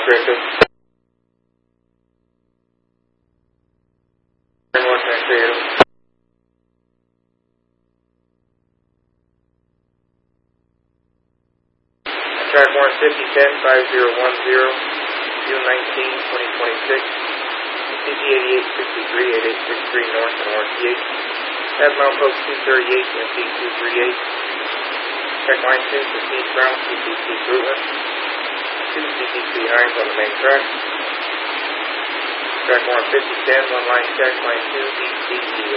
Griffin. And what can I say? Track 15010 5010, June 19, 2026. CG 8863, 8863 North and RTH. At Milepost 238, MD 238. Check line 2 for Steve Brown, CPC Fruitland. 2 CPC Hines on the main track. Track 15010, one line check, line 2, DCE.